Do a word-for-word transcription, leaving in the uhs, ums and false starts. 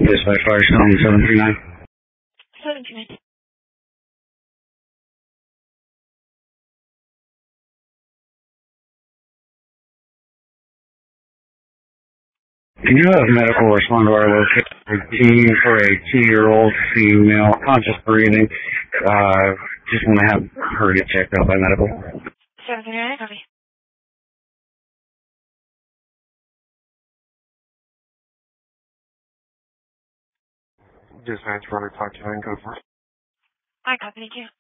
Dispatch Firestone seven three nine. seven three nine. Can you have medical respond to our location for a two-year-old female, conscious breathing? Uh, just want to have her get checked out by medical. seven three nine, copy. Dispatch, Robert, talk to nine, code four. I copy, thank you.